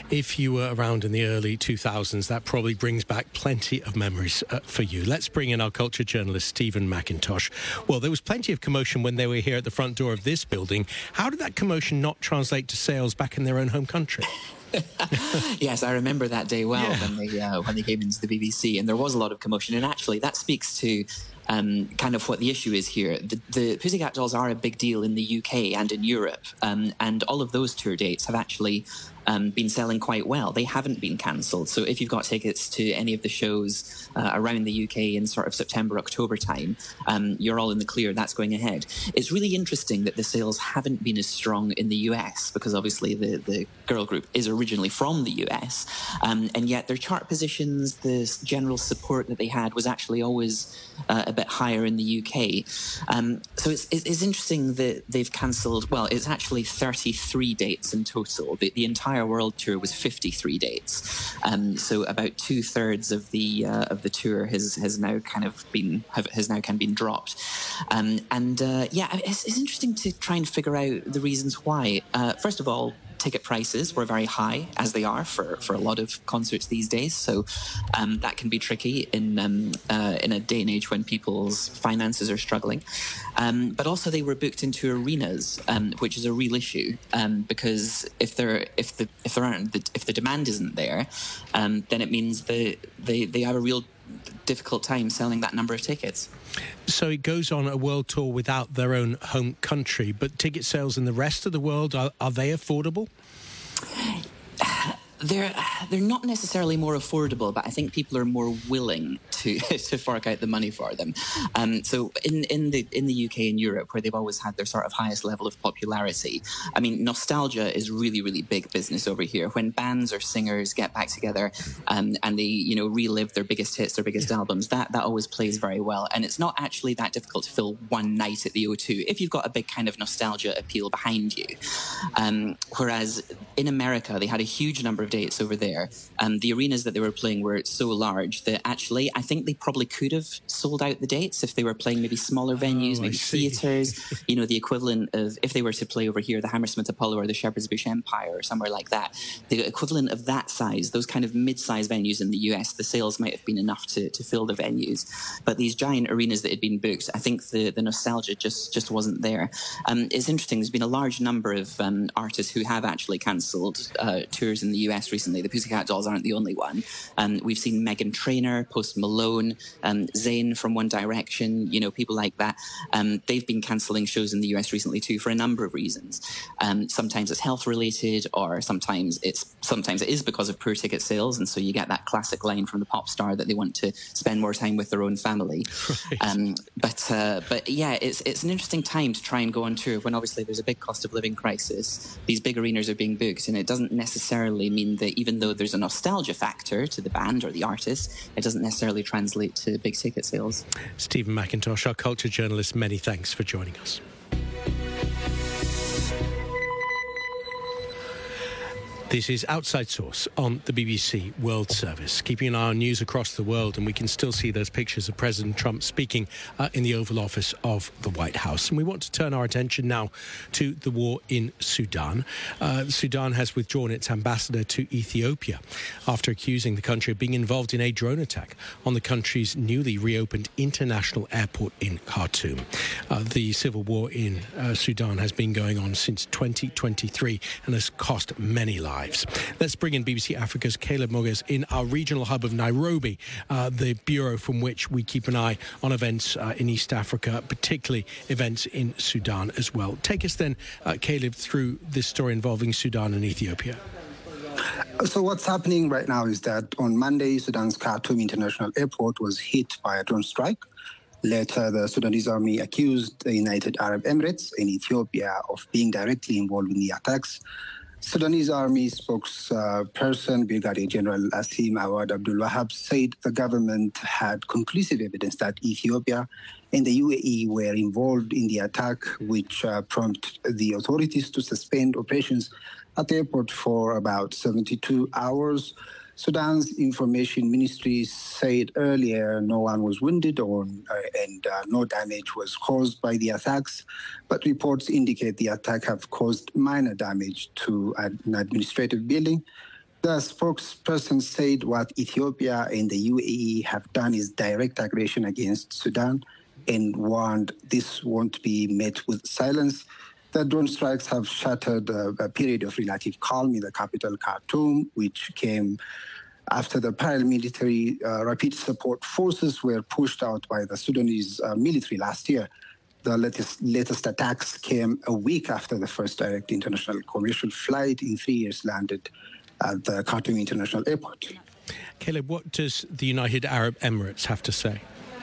If you were around in the early 2000s, that probably brings back plenty of memories for you. Let's bring in our culture journalist, Stephen Mackintosh. Well, there was plenty of commotion when they were here at the front door of this building. How did that commotion not translate to sales back in their own home country? Yes, I remember that day well when they came into the BBC, and there was a lot of commotion. And actually, that speaks to kind of what the issue is here. The Pussycat Dolls are a big deal in the UK and in Europe, and all of those tour dates have actually been selling quite well. They haven't been cancelled. So if you've got tickets to any of the shows around the UK in sort of September, October time, you're all in the clear. That's going ahead. It's really interesting that the sales haven't been as strong in the US, because obviously the girl group is originally from the US, and yet their chart positions, the general support that they had was actually always a bit higher in the UK. So it's interesting that they've cancelled. Well, it's actually 33 dates in total. The entire world tour was 53 dates. So about 2/3 of the tour has now kind of been dropped. It's interesting to try and figure out the reasons why. First of all, ticket prices were very high, as they are for a lot of concerts these days. So that can be tricky in a day and age when people's finances are struggling. But also they were booked into arenas, which is a real issue, because if the demand isn't there, then it means they have a real difficult time selling that number of tickets. So it goes on a world tour without their own home country, but ticket sales in the rest of the world, are they affordable? They're not necessarily more affordable, but I think people are more willing to fork out the money for them. So in the UK and Europe, where they've always had their sort of highest level of popularity, I mean, nostalgia is really, really big business over here. When bands or singers get back together and they relive their biggest hits, their biggest albums, that always plays very well. And it's not actually that difficult to fill one night at the O2 if you've got a big kind of nostalgia appeal behind you. Whereas in America, they had a huge number of dates over there. The arenas that they were playing were so large that actually I think they probably could have sold out the dates if they were playing maybe smaller venues, maybe theatres, the equivalent of, if they were to play over here, the Hammersmith Apollo or the Shepherd's Bush Empire or somewhere like that, the equivalent of that size, those kind of mid-size venues in the US, the sales might have been enough to fill the venues. But these giant arenas that had been booked, I think the nostalgia just wasn't there. It's interesting, there's been a large number of artists who have actually cancelled tours in the US recently. The Pussycat Dolls aren't the only one. We've seen Meghan Trainor, Post Malone, Zayn from One Direction, people like that. They've been cancelling shows in the US recently too for a number of reasons. Sometimes it's health related, or sometimes it is because of poor ticket sales, and so you get that classic line from the pop star that they want to spend more time with their own family. Right. But yeah, it's an interesting time to try and go on tour when obviously there's a big cost of living crisis. These big arenas are being booked, and it doesn't necessarily mean that even though there's a nostalgia factor to the band or the artist, it doesn't necessarily translate to big ticket sales. Stephen Mackintosh, our culture journalist, many thanks for joining us. This is Outside Source on the BBC World Service, keeping an eye on news across the world, and we can still see those pictures of President Trump speaking in the Oval Office of the White House. And we want to turn our attention now to the war in Sudan. Sudan has withdrawn its ambassador to Ethiopia after accusing the country of being involved in a drone attack on the country's newly reopened international airport in Khartoum. The civil war in Sudan has been going on since 2023 and has cost many lives. Let's bring in BBC Africa's Caleb Moges in our regional hub of Nairobi, the bureau from which we keep an eye on events in East Africa, particularly events in Sudan as well. Take us then, Caleb, through this story involving Sudan and Ethiopia. So what's happening right now is that on Monday, Sudan's Khartoum International Airport was hit by a drone strike. Later, the Sudanese army accused the United Arab Emirates and Ethiopia of being directly involved in the attacks. Sudanese Army spokesperson Brigadier General Asim Awad Abdul Wahab said the government had conclusive evidence that Ethiopia and the UAE were involved in the attack, which prompted the authorities to suspend operations at the airport for about 72 hours. Sudan's information ministry said earlier no one was wounded and no damage was caused by the attacks, but reports indicate the attack have caused minor damage to an administrative building. The spokesperson said what Ethiopia and the UAE have done is direct aggression against Sudan and warned this won't be met with silence. The drone strikes have shattered a period of relative calm in the capital, Khartoum, which came after the paramilitary rapid support forces were pushed out by the Sudanese military last year. The latest attacks came a week after the first direct international commercial flight in 3 years landed at the Khartoum International Airport. Caleb, what does the United Arab Emirates have to say?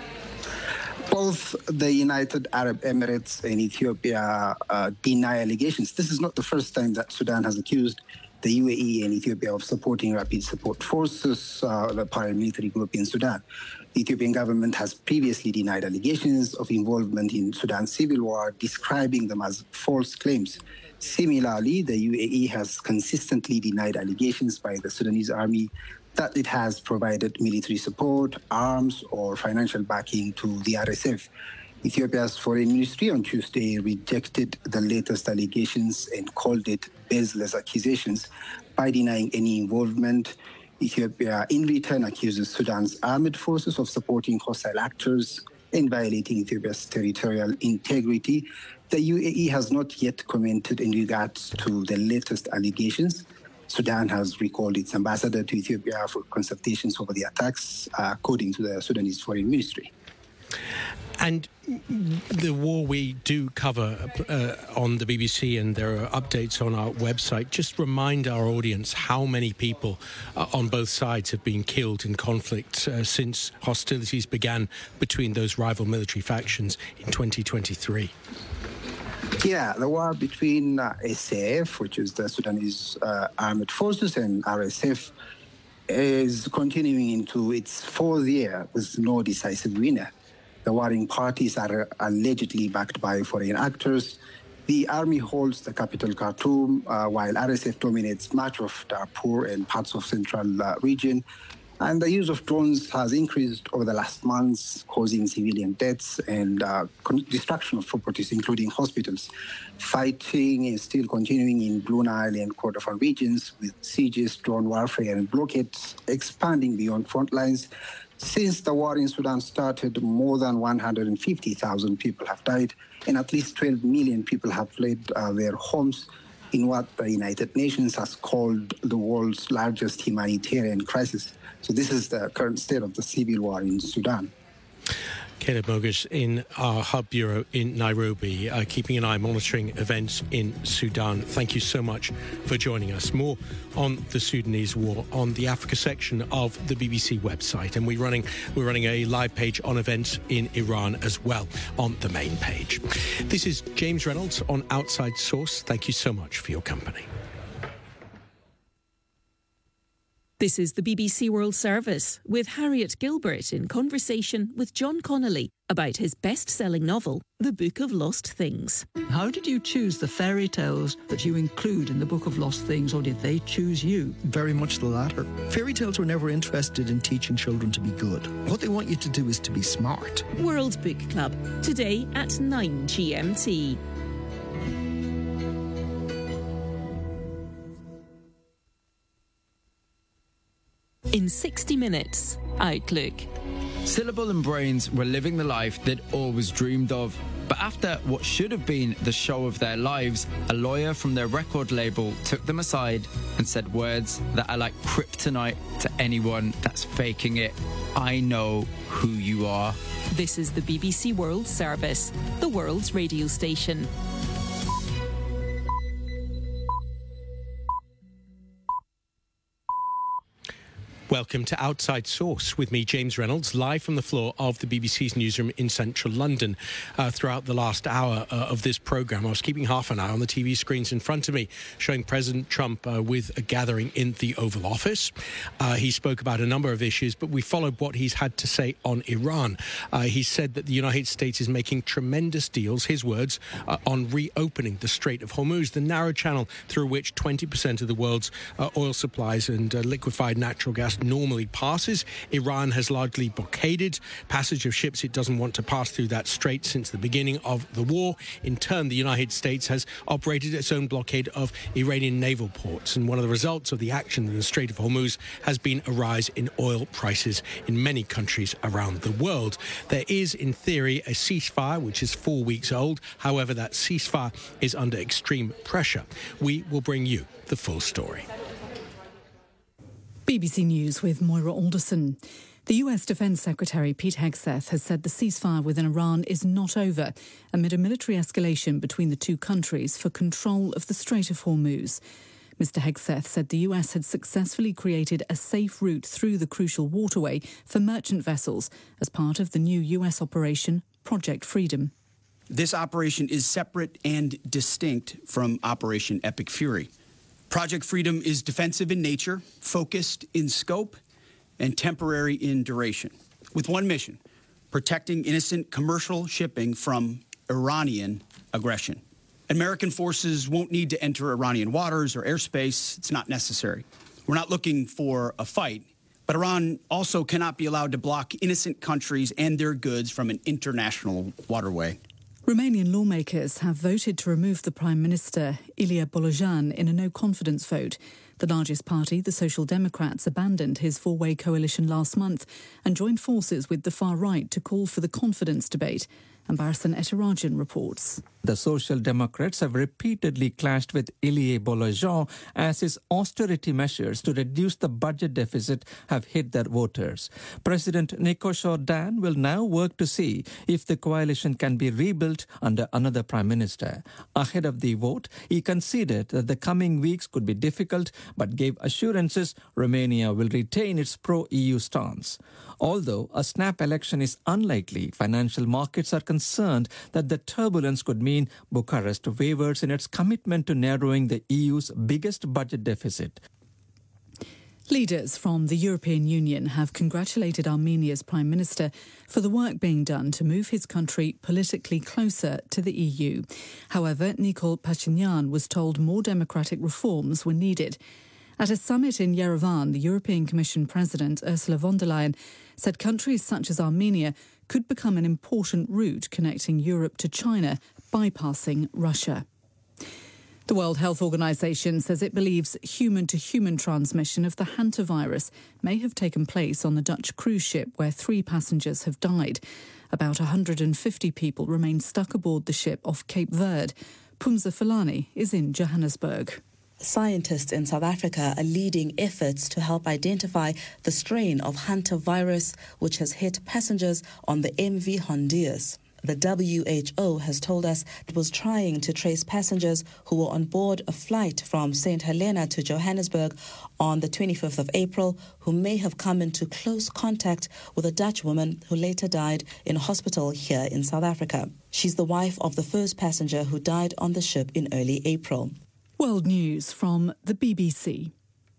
Both the United Arab Emirates and Ethiopia deny allegations. This is not the first time that Sudan has accused the UAE and Ethiopia of supporting rapid support forces, the paramilitary group in Sudan. The Ethiopian government has previously denied allegations of involvement in Sudan's civil war, describing them as false claims. Similarly, the UAE has consistently denied allegations by the Sudanese army that it has provided military support, arms, or financial backing to the RSF. Ethiopia's foreign ministry on Tuesday rejected the latest allegations and called it baseless accusations by denying any involvement. Ethiopia, in return, accuses Sudan's armed forces of supporting hostile actors and violating Ethiopia's territorial integrity. The UAE has not yet commented in regards to the latest allegations. Sudan has recalled its ambassador to Ethiopia for consultations over the attacks, according to the Sudanese Foreign Ministry. And the war we do cover on the BBC, and there are updates on our website. Just remind our audience how many people on both sides have been killed in conflict since hostilities began between those rival military factions in 2023. Yeah, the war between SAF, which is the Sudanese armed forces, and RSF is continuing into its fourth year with no decisive winner. The warring parties are allegedly backed by foreign actors. The army holds the capital Khartoum, while RSF dominates much of Darfur and parts of central region. And the use of drones has increased over the last months, causing civilian deaths and destruction of properties, including hospitals. Fighting is still continuing in Blue Nile and Kordofan regions, with sieges, drone warfare, and blockades expanding beyond front lines. Since the war in Sudan started, more than 150,000 people have died, and at least 12 million people have fled their homes in what the United Nations has called the world's largest humanitarian crisis. So this is the current state of the civil war in Sudan. Caleb Mogish in our hub bureau in Nairobi, keeping an eye, monitoring events in Sudan. Thank you so much for joining us. More on the Sudanese war on the Africa section of the BBC website, and we're running a live page on events in Iran as well on the main page. This is James Reynolds on Outside Source. Thank you so much for your company. This is the BBC World Service with Harriet Gilbert in conversation with John Connolly about his best-selling novel, The Book of Lost Things. How did you choose the fairy tales that you include in the Book of Lost Things, or did they choose you? Very much the latter. Fairy tales were never interested in teaching children to be good. What they want you to do is to be smart. World Book Club, today at 9 GMT. In 60 Minutes, Outlook. Syllable and Brains were living the life they'd always dreamed of. But after what should have been the show of their lives, a lawyer from their record label took them aside and said words that are like kryptonite to anyone that's faking it. I know who you are. This is the BBC World Service, the world's radio station. Welcome to Outside Source with me, James Reynolds, live from the floor of the BBC's newsroom in central London. Throughout the last hour of this programme, I was keeping half an eye on the TV screens in front of me, showing President Trump with a gathering in the Oval Office. He spoke about a number of issues, but we followed what he's had to say on Iran. He said that the United States is making tremendous deals, his words, on reopening the Strait of Hormuz, the narrow channel through which 20% of the world's oil supplies and liquefied natural gas normally passes. Iran has largely blockaded passage of ships it doesn't want to pass through that strait since the beginning of the war. In turn, the United States has operated its own blockade of Iranian naval ports. And one of the results of the action in the Strait of Hormuz has been a rise in oil prices in many countries around the world. There is, in theory, a ceasefire which is 4 weeks old. However, that ceasefire is under extreme pressure. We will bring you the full story. BBC News with Moira Alderson. The US Defence Secretary Pete Hegseth has said the ceasefire within Iran is not over amid a military escalation between the two countries for control of the Strait of Hormuz. Mr. Hegseth said the US had successfully created a safe route through the crucial waterway for merchant vessels as part of the new US operation Project Freedom. This operation is separate and distinct from Operation Epic Fury. Project Freedom is defensive in nature, focused in scope, and temporary in duration, with one mission: protecting innocent commercial shipping from Iranian aggression. American forces won't need to enter Iranian waters or airspace. It's not necessary. We're not looking for a fight, but Iran also cannot be allowed to block innocent countries and their goods from an international waterway. Romanian lawmakers have voted to remove the Prime Minister, Ilie Bolojan, in a no-confidence vote. The largest party, the Social Democrats, abandoned his four-way coalition last month and joined forces with the far right to call for the confidence debate. Ambarasan Etirajan reports. The Social Democrats have repeatedly clashed with Ilie Bolojan as his austerity measures to reduce the budget deficit have hit their voters. President Nico Jordan will now work to see if the coalition can be rebuilt under another prime minister. Ahead of the vote, he conceded that the coming weeks could be difficult, but gave assurances Romania will retain its pro-EU stance. Although a snap election is unlikely, financial markets are concerned that the turbulence could mean Bucharest wavers in its commitment to narrowing the EU's biggest budget deficit. Leaders from the European Union have congratulated Armenia's Prime Minister for the work being done to move his country politically closer to the EU. However, Nikol Pashinyan was told more democratic reforms were needed. At a summit in Yerevan, the European Commission President Ursula von der Leyen said countries such as Armenia could become an important route connecting Europe to China, bypassing Russia. The World Health Organization says it believes human-to-human transmission of the hantavirus may have taken place on the Dutch cruise ship where 3 passengers have died. About 150 people remain stuck aboard the ship off Cape Verde. Pumza Fulani is in Johannesburg. Scientists in South Africa are leading efforts to help identify the strain of hantavirus which has hit passengers on the MV Hondius. The WHO has told us it was trying to trace passengers who were on board a flight from St. Helena to Johannesburg on the 25th of April who may have come into close contact with a Dutch woman who later died in a hospital here in South Africa. She's the wife of the first passenger who died on the ship in early April. World News from the BBC.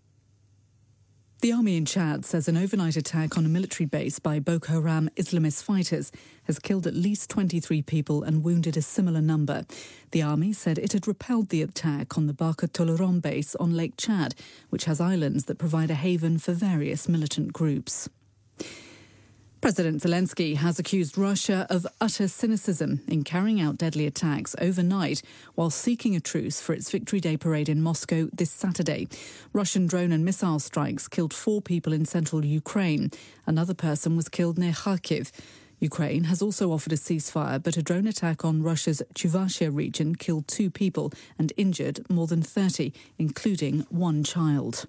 The army in Chad says an overnight attack on a military base by Boko Haram Islamist fighters has killed at least 23 people and wounded a similar number. The army said it had repelled the attack on the Baka Toloron base on Lake Chad, which has islands that provide a haven for various militant groups. President Zelensky has accused Russia of utter cynicism in carrying out deadly attacks overnight while seeking a truce for its Victory Day parade in Moscow this Saturday. Russian drone and missile strikes killed 4 people in central Ukraine. Another person was killed near Kharkiv. Ukraine has also offered a ceasefire, but a drone attack on Russia's Chuvashia region killed 2 people and injured more than 30, including 1 child.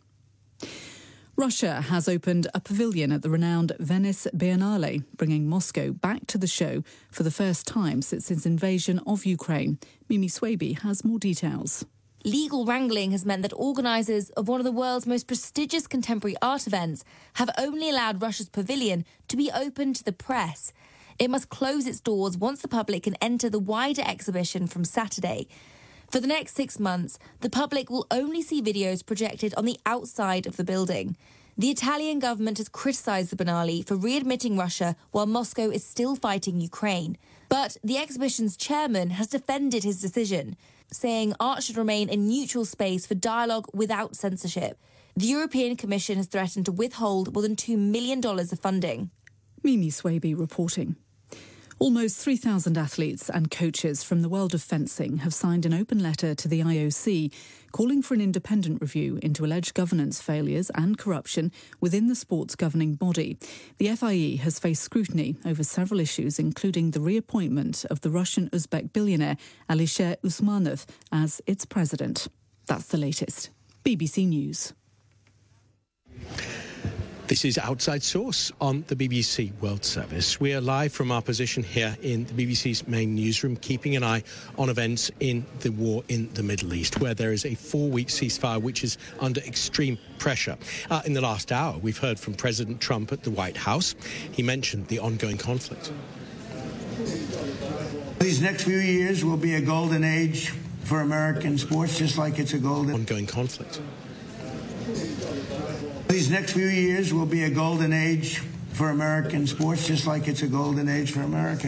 Russia has opened a pavilion at the renowned Venice Biennale, bringing Moscow back to the show for the first time since its invasion of Ukraine. Mimi Swaby has more details. Legal wrangling has meant that organisers of one of the world's most prestigious contemporary art events have only allowed Russia's pavilion to be open to the press. It must close its doors once the public can enter the wider exhibition from Saturday. For the next 6 months, the public will only see videos projected on the outside of the building. The Italian government has criticised the Biennale for readmitting Russia while Moscow is still fighting Ukraine. But the exhibition's chairman has defended his decision. saying art should remain a neutral space for dialogue without censorship. The European Commission has threatened to withhold more than $2 million of funding. Mimi Swaby reporting. Almost 3,000 athletes and coaches from the world of fencing have signed an open letter to the IOC calling for an independent review into alleged governance failures and corruption within the sport's governing body. The FIE has faced scrutiny over several issues, including the reappointment of the Russian-Uzbek billionaire Alisher Usmanov as its president. That's the latest. BBC News. This is Outside Source on the BBC World Service. We are live from our position here in the BBC's main newsroom, keeping an eye on events in the war in the Middle East, where there is a 4-week ceasefire which is under extreme pressure. In the last hour, we've heard from President Trump at the White House. He mentioned the ongoing conflict. These next few years will be a golden age for American sports, just like it's a golden... Ongoing conflict. These next few years will be a golden age for American sports, just like it's a golden age for American